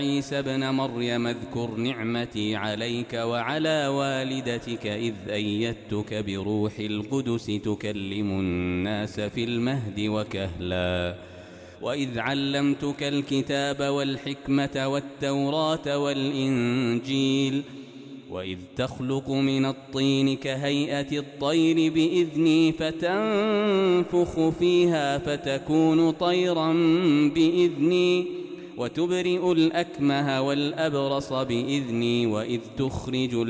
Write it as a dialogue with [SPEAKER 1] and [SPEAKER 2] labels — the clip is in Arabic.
[SPEAKER 1] عيسى ابن مريم اذكر نعمتي عليك وعلى والدتك إذ أيدتك بروح القدس تكلم الناس في المهد وكهلا وإذ علمتك الكتاب والحكمة والتوراة والإنجيل وإذ تخلق من الطين كهيئة الطير بإذني فتنفخ فيها فتكون طيرا بإذني وتبرئ الأكمه والأبرص بإذني وإذ تخرج